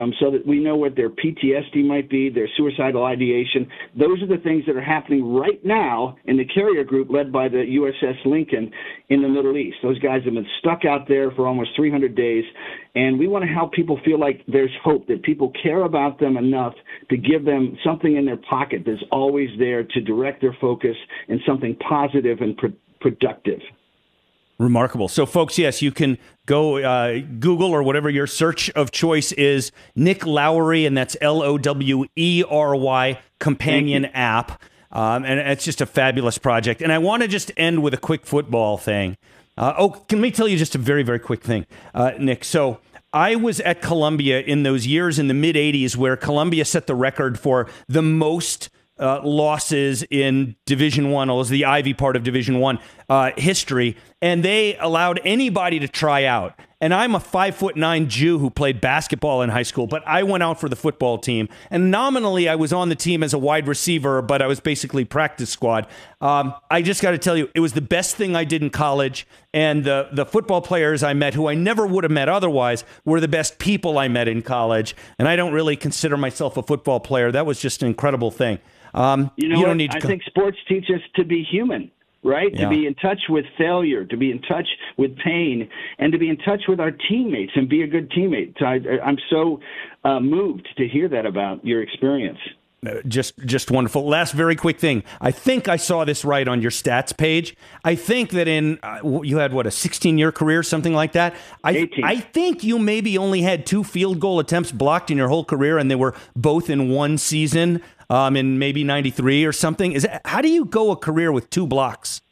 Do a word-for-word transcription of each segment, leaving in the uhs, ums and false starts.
um, so that we know what their P T S D might be, their suicidal ideation. Those are the things that are happening right now in the carrier group led by the U S S Lincoln in the Middle East. Those guys have been stuck out there for almost three hundred days, and we want to help people feel like there's hope, that people care about them enough to give them something in their pocket that's always there to direct their focus in something positive and pro- productive. Remarkable. So, folks, yes, you can go uh, Google or whatever your search of choice is, Nick Lowery, and that's L O W E R Y, companion app. Um, and it's just a fabulous project. And I want to just end with a quick football thing. Uh, oh, can me tell you just a very, very quick thing, uh, Nick? So I was at Columbia in those years in the mid-eighties where Columbia set the record for the most Uh, losses in Division One. It was the Ivy part of Division One uh, history, and they allowed anybody to try out. And I'm a five foot nine Jew who played basketball in high school, but I went out for the football team. And nominally, I was on the team as a wide receiver, but I was basically practice squad. Um, I just got to tell you, it was the best thing I did in college. And the the football players I met, who I never would have met otherwise, were the best people I met in college. And I don't really consider myself a football player. That was just an incredible thing. Um, you know, you what? don't need to I co- think sports teach us to be human, right? Yeah. To be in touch with failure, to be in touch with pain, and to be in touch with our teammates and be a good teammate. So I, I'm so uh, moved to hear that about your experience. Just just wonderful. Last very quick thing. I think I saw this right on your stats page. I think that in, uh, you had, what, a sixteen-year career, something like that? I, eighteen. I think you maybe only had two field goal attempts blocked in your whole career, and they were both in one season, um, in maybe ninety-three or something. Is that, how do you go a career with two blocks?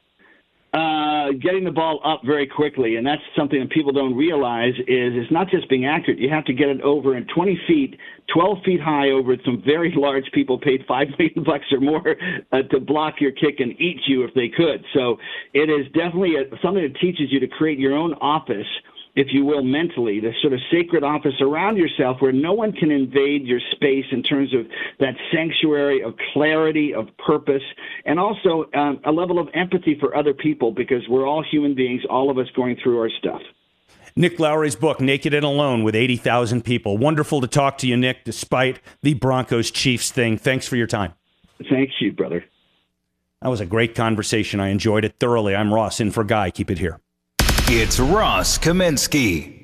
Uh, getting the ball up very quickly, and that's something that people don't realize is it's not just being accurate. You have to get it over in twenty feet, twelve feet high over some very large people paid five million bucks or more uh, to block your kick and eat you if they could. So it is definitely a, something that teaches you to create your own office, if you will, mentally, the sort of sacred office around yourself where no one can invade your space in terms of that sanctuary of clarity, of purpose, and also um, a level of empathy for other people, because we're all human beings, all of us going through our stuff. Nick Lowery's book, Naked and Alone, with eighty thousand people. Wonderful to talk to you, Nick, despite the Broncos-Chiefs thing. Thanks for your time. Thank you, brother. That was a great conversation. I enjoyed it thoroughly. I'm Ross, in for Guy. Keep it here. It's Ross Kaminsky.